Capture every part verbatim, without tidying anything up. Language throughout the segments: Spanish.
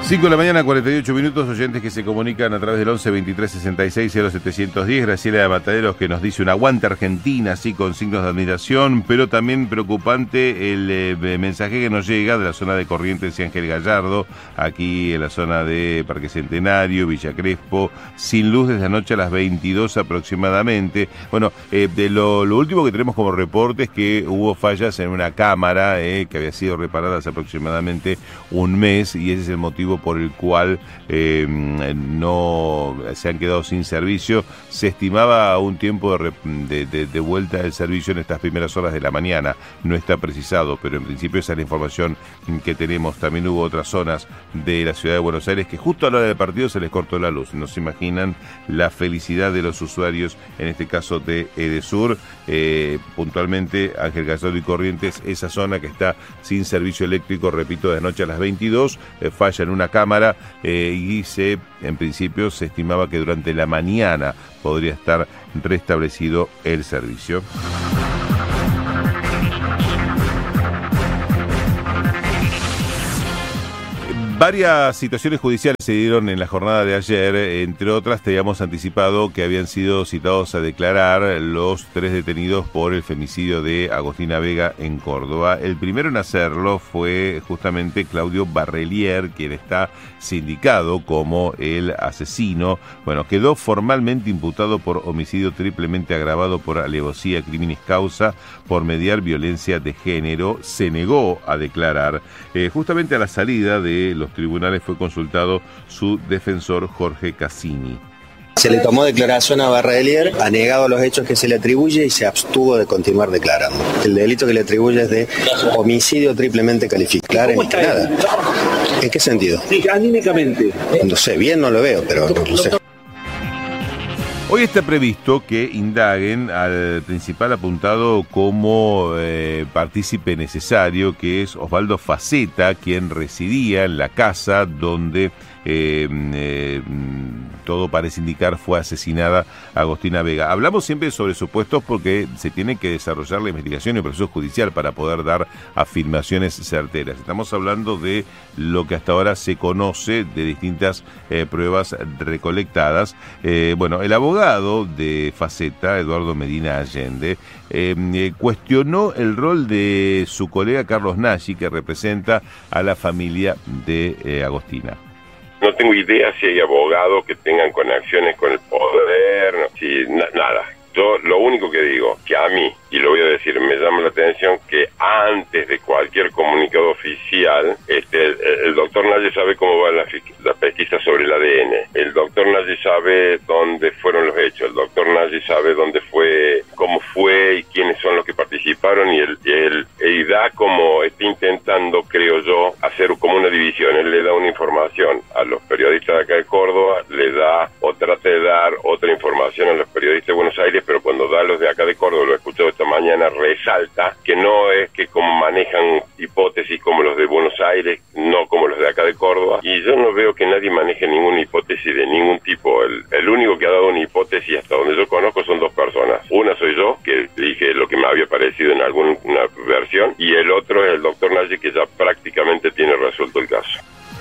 cinco de la mañana, cuarenta y ocho minutos, oyentes que se comunican a través del once veintitrés sesenta y seis cero setecientos diez. Graciela de Mataderos, que nos dice un aguante Argentina, así con signos de admiración, pero también preocupante el eh, mensaje que nos llega de la zona de Corrientes y Ángel Gallardo, aquí en la zona de Parque Centenario, Villa Crespo, sin luz desde anoche a las veintidós aproximadamente. Bueno, eh, de lo, lo último que tenemos como reporte es que hubo fallas en una cámara eh, que había sido reparada hace aproximadamente un mes, y ese es el motivo por el cual eh, no se han quedado sin servicio. Se estimaba un tiempo de, de, de, de vuelta del servicio en estas primeras horas de la mañana, no está precisado, pero en principio esa es la información que tenemos. También hubo otras zonas de la ciudad de Buenos Aires que justo a la hora del partido se les cortó la luz. No se imaginan la felicidad de los usuarios, en este caso de Edesur, eh, puntualmente Ángel Gallardo y Corrientes, esa zona que está sin servicio eléctrico, repito, de anoche a las veintidós, eh, falla en una cámara eh, y se, en principio se estimaba que durante la mañana podría estar restablecido el servicio. Varias situaciones judiciales se dieron en la jornada de ayer, entre otras te habíamos anticipado que habían sido citados a declarar los tres detenidos por el femicidio de Agostina Vega en Córdoba. El primero en hacerlo fue justamente Claudio Barrelier, quien está sindicado como el asesino. Bueno, quedó formalmente imputado por homicidio triplemente agravado por alevosía criminis causa por mediar violencia de género. Se negó a declarar. Eh, justamente a la salida de los tribunales fue consultado su defensor Jorge Cassini. Se le tomó declaración a Barrelier, ha negado los hechos que se le atribuye y se abstuvo de continuar declarando. El delito que le atribuye es de homicidio triplemente calificado. ¿Cómo está nada. ¿En qué sentido? Sí, anímicamente. No sé, bien no lo veo, pero no sé. Hoy está previsto que indaguen al principal apuntado como eh, partícipe necesario, que es Osvaldo Faceta, quien residía en la casa donde eh, eh, todo parece indicar fue asesinada Agostina Vega. Hablamos siempre sobre supuestos porque se tiene que desarrollar la investigación y el proceso judicial para poder dar afirmaciones certeras. Estamos hablando de lo que hasta ahora se conoce de distintas eh, pruebas recolectadas. Eh, bueno, el abogado de Faceta, Eduardo Medina Allende, eh, eh, cuestionó el rol de su colega Carlos Nagy, que representa a la familia de eh, Agostina. No tengo idea si hay abogados que tengan conexiones con el poder, no, si, na, nada. Yo lo único que digo, que a mí, y lo voy a decir, me llama la atención que antes de cualquier comunicado oficial, este, el, el doctor Nagy sabe cómo va la, la pesquisa sobre el A D N. El doctor Nagy sabe dónde fueron los hechos. El doctor Nagy sabe dónde fue, cómo fue y quiénes son los que participaron. Y él, él, él da como, está intentando, creo yo, hacer como una división. Él le da una información a los periodistas de acá de Córdoba, le da o trata de dar otra información a los periodistas de Buenos Aires, pero cuando da a los de acá de Córdoba, lo he escuchado esta mañana, resalta que no es que como manejan hipótesis como los de Buenos Aires, no como los de acá de Córdoba, y yo no veo que nadie maneje ninguna hipótesis de ningún tipo. El, el único que ha dado una hipótesis hasta donde yo conozco son dos personas. Una soy yo, que dije lo que me había parecido en alguna versión, y el otro es el doctor Nagy, que ya prácticamente tiene resuelto el caso.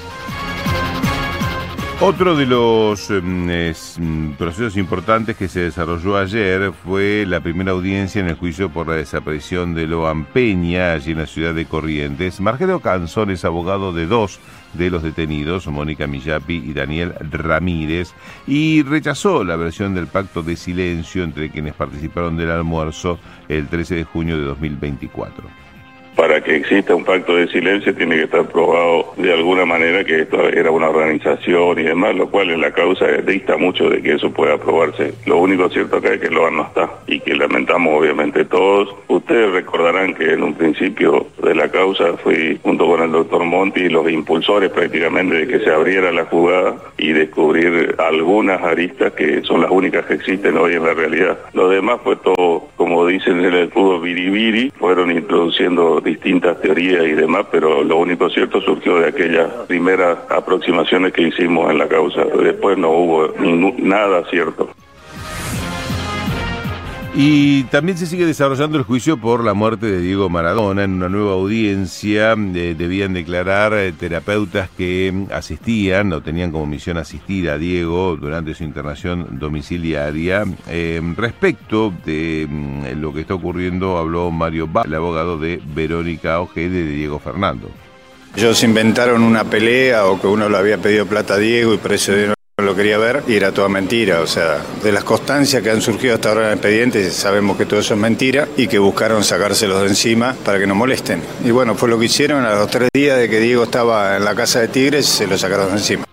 Otro de los eh, procesos importantes que se desarrolló ayer fue la primera audiencia en el juicio por la desaparición de Loan Peña, allí en la ciudad de Corrientes. Marcelo Canzón es abogado de dos de los detenidos, Mónica Millapi y Daniel Ramírez, y rechazó la versión del pacto de silencio entre quienes participaron del almuerzo el trece de junio de dos mil veinticuatro. Para que exista un pacto de silencio tiene que estar probado de alguna manera que esto era una organización y demás, lo cual en la causa dista mucho de que eso pueda probarse. Lo único cierto acá es que Loan no está y que lamentamos obviamente todos. Ustedes recordarán que en un principio de la causa fui junto con el doctor Monti los impulsores prácticamente de que se abriera la jugada y descubrir algunas aristas que son las únicas que existen hoy en la realidad. Lo demás fue todo, como dicen en el fútbol, biribiri, fueron introduciendo distintas teorías y demás, pero lo único cierto surgió de aquellas primeras aproximaciones que hicimos en la causa. Después no hubo ningún, nada cierto. Y también se sigue desarrollando el juicio por la muerte de Diego Maradona. En una nueva audiencia eh, debían declarar eh, terapeutas que asistían o tenían como misión asistir a Diego durante su internación domiciliaria. Eh, respecto de eh, lo que está ocurriendo, habló Mario Ba, el abogado de Verónica Ojede, de Diego Fernando. Ellos inventaron una pelea o que uno le había pedido plata a Diego y por eso no lo quería ver, y era toda mentira. O sea, de las constancias que han surgido hasta ahora en el expediente, sabemos que todo eso es mentira y que buscaron sacárselos de encima para que no molesten. Y bueno, fue lo que hicieron. A los tres días de que Diego estaba en la casa de Tigres, se lo sacaron de encima.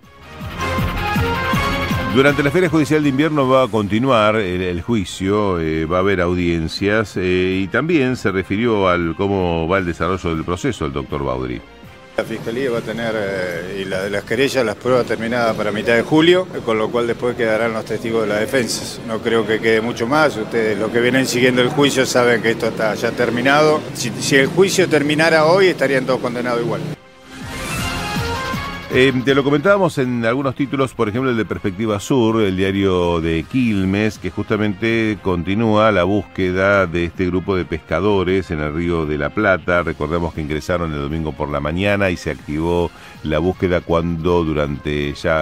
Durante la Feria Judicial de Invierno va a continuar el, el juicio, eh, va a haber audiencias eh, y también se refirió al cómo va el desarrollo del proceso el doctor Baudry. La Fiscalía va a tener, eh, y la de las querellas, las pruebas terminadas para mitad de julio, con lo cual después quedarán los testigos de las defensas. No creo que quede mucho más. Ustedes, los que vienen siguiendo el juicio, saben que esto está ya terminado. Si, si el juicio terminara hoy, estarían todos condenados igual. Eh, te lo comentábamos en algunos títulos, por ejemplo el de Perspectiva Sur, el diario de Quilmes, que justamente continúa la búsqueda de este grupo de pescadores en el Río de la Plata. Recordemos que ingresaron el domingo por la mañana y se activó la búsqueda cuando durante ya